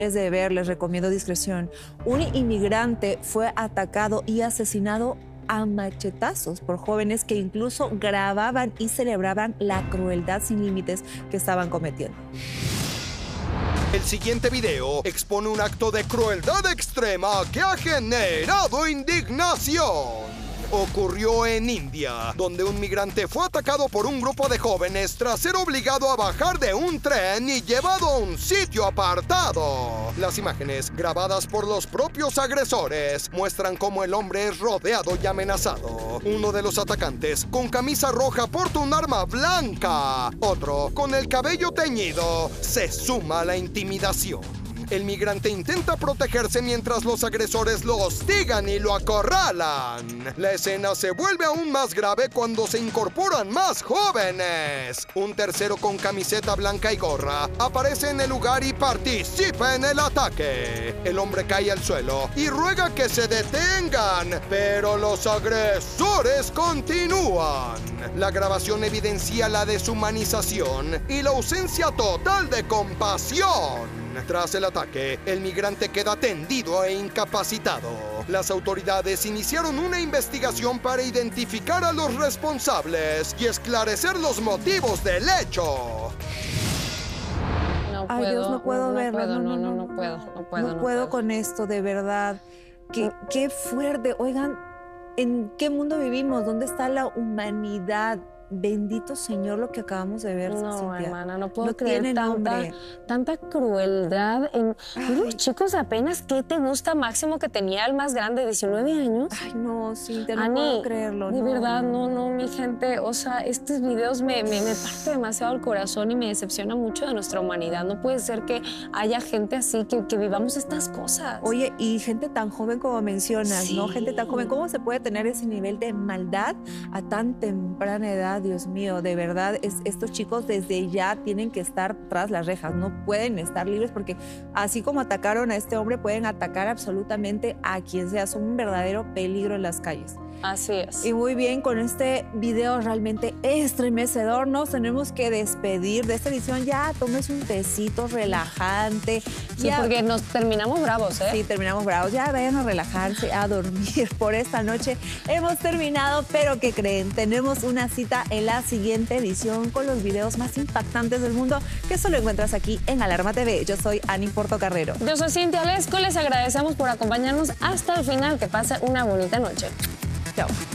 de ver, les recomiendo discreción. Un inmigrante fue atacado y asesinado a machetazos por jóvenes que incluso grababan y celebraban la crueldad sin límites que estaban cometiendo. El siguiente video expone un acto de crueldad extrema que ha generado indignación. Ocurrió en India, donde un migrante fue atacado por un grupo de jóvenes tras ser obligado a bajar de un tren y llevado a un sitio apartado. Las imágenes, grabadas por los propios agresores, muestran cómo el hombre es rodeado y amenazado. Uno de los atacantes, con camisa roja, porta un arma blanca. Otro, con el cabello teñido, se suma a la intimidación. El migrante intenta protegerse mientras los agresores lo hostigan y lo acorralan. La escena se vuelve aún más grave cuando se incorporan más jóvenes. Un tercero con camiseta blanca y gorra aparece en el lugar y participa en el ataque. El hombre cae al suelo y ruega que se detengan, pero los agresores continúan. La grabación evidencia la deshumanización y la ausencia total de compasión. Tras el ataque, el migrante queda tendido e incapacitado. Las autoridades iniciaron una investigación para identificar a los responsables y esclarecer los motivos del hecho. No puedo, Ay, Dios, no puedo verlo. No puedo con esto, de verdad. Qué fuerte. Oigan, ¿en qué mundo vivimos? ¿Dónde está la humanidad? Bendito Señor, lo que acabamos de ver, No, Cintia. hermana, no puedo No creer tiene nombre. tanta crueldad en unos chicos apenas. ¿Qué te gusta? Máximo que tenía el más grande, 19 años. Ay, no, Cintia, no Ani, puedo creerlo. de no. verdad, no, mi gente. O sea, estos videos me parte demasiado el corazón y me decepciona mucho de nuestra humanidad. No puede ser que haya gente así, que vivamos estas cosas. Oye, y gente tan joven como mencionas, Sí. ¿no? Gente tan joven. ¿Cómo se puede tener ese nivel de maldad a tan temprana edad? Dios mío, de verdad, estos chicos desde ya tienen que estar tras las rejas. No pueden estar libres porque así como atacaron a este hombre, pueden atacar absolutamente a quien sea. Son un verdadero peligro en las calles. Así es. Y muy bien, con este video realmente estremecedor, nos tenemos que despedir de esta edición. Ya tomes un tecito relajante. Sí, porque nos terminamos bravos, ¿eh? Sí, terminamos bravos. Ya vayan a relajarse, a dormir por esta noche. Hemos terminado, pero ¿qué creen? Tenemos una cita en la siguiente edición con los videos más impactantes del mundo, que solo encuentras aquí en Alarma TV. Yo soy Ani Portocarrero. Yo soy Cintia Lesco, les agradecemos por acompañarnos hasta el final. Que pasen una bonita noche. Chao.